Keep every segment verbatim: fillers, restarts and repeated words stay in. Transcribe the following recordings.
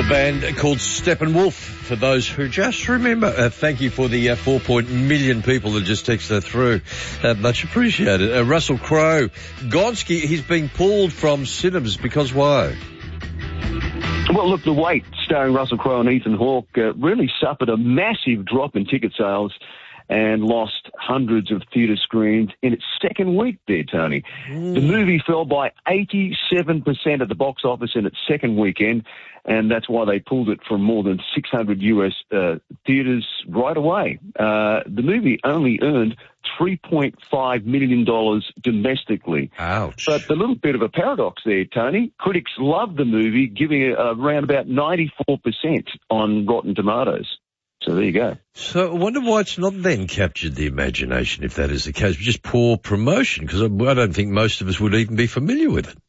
band called Steppenwolf, for those who just remember. Uh, thank you for the uh, four point million people that just texted that through. Uh, much appreciated. Uh, Russell Crowe, Gonski, he's being pulled from cinemas because why? Well, look, The Wait, starring Russell Crowe and Ethan Hawke, uh, really suffered a massive drop in ticket sales and lost hundreds of theatre screens in its second week there, Tony. Mm. The movie fell by eighty-seven percent at the box office in its second weekend, and that's why they pulled it from more than six hundred U S uh, theatres right away. Uh, the movie only earned three point five million dollars domestically. Ouch. But the little bit of a paradox there, Tony, critics loved the movie, giving it around about ninety-four percent on Rotten Tomatoes. So there you go. So I wonder why it's not then captured the imagination, if that is the case. Just poor promotion, because I don't think most of us would even be familiar with it.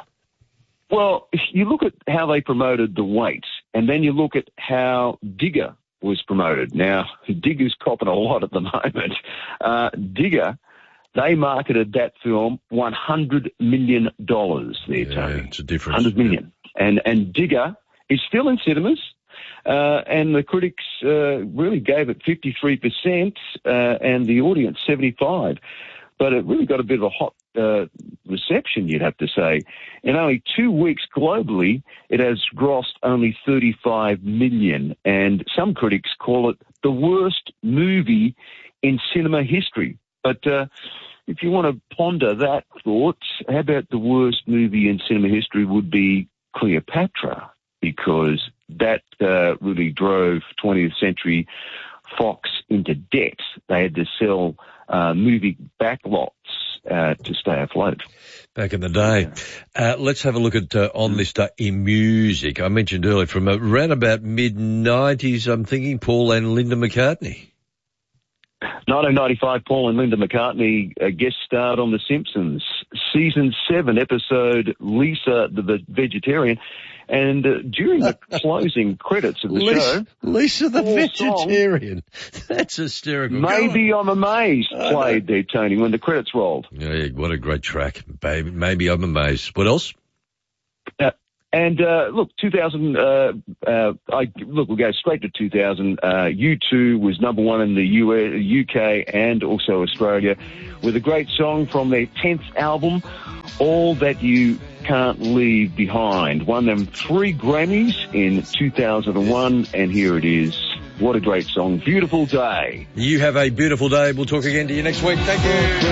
Well, if you look at how they promoted The Wait, and then you look at how Digger was promoted. Now, Digger's copping a lot at the moment. Uh, Digger, they marketed that film one hundred million dollars there, yeah, Tony. It's a difference. one hundred million dollars. And, and Digger is still in cinemas. Uh, and the critics uh, really gave it fifty-three percent uh, and the audience seventy-five percent. But it really got a bit of a hot uh, reception, you'd have to say. In only two weeks globally, it has grossed only thirty-five million dollars. And some critics call it the worst movie in cinema history. But uh, if you want to ponder that thought, how about the worst movie in cinema history would be Cleopatra? Because that uh, really drove twentieth century Fox into debt. They had to sell uh, movie backlots uh, to stay afloat. Back in the day. Uh, let's have a look at uh, On This Day in music. I mentioned earlier from around about mid nineties, I'm thinking Paul and Linda McCartney. nineteen ninety-five, Paul and Linda McCartney uh, guest starred on The Simpsons. Season seven, episode Lisa the Vegetarian. And uh, during the closing credits of the Lisa, show... Lisa the Vegetarian. Songs, that's hysterical. Maybe I'm Amazed played there, Tony, when the credits rolled. Yeah, what a great track. Baby, Maybe I'm Amazed. What else? Uh, and, uh, look, two thousand, uh, uh, I, look, we'll go straight to two thousand. Uh, U two was number one in the U S, U K and also Australia with a great song from their tenth album, All That You Can't Leave Behind. Won them three Grammys in two thousand one, and here it is. What a great song. Beautiful Day. You have a beautiful day. We'll talk again to you next week. Thank you.